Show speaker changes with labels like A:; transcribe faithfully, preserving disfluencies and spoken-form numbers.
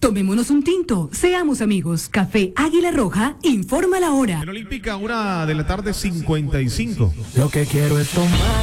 A: Tomémonos un tinto, seamos amigos. Café Águila Roja, informa la hora.
B: En Olímpica, una de la tarde, cincuenta y cinco.
C: Lo que quiero es tomar